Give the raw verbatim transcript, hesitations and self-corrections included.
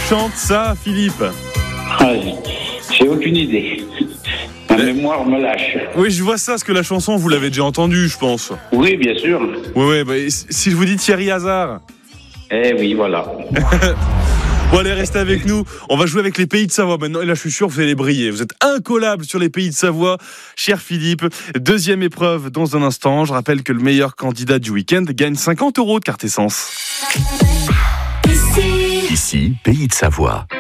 chante ça, Philippe? Ah, j'ai aucune idée. Ma mémoire me lâche. Oui, je vois ça, parce que la chanson, vous l'avez déjà entendue, je pense. Oui, bien sûr. Oui, oui, bah, si je vous dis Thierry Hazard. Eh oui, voilà. Bon, allez, restez avec nous. On va jouer avec les Pays de Savoie maintenant. Et là, je suis sûr que vous allez briller. Vous êtes incollable sur les Pays de Savoie, cher Philippe. Deuxième épreuve dans un instant. Je rappelle que le meilleur candidat du week-end gagne cinquante euros de carte essence. Ici, Pays de Savoie.